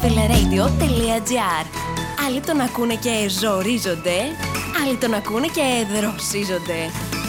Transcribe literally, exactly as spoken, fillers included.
Πορτοφελαρέιντιο τελεία τζι άρ. Άλλοι τον ακούνε και ζορίζονται, άλλοι τον ακούνε και δροσίζονται.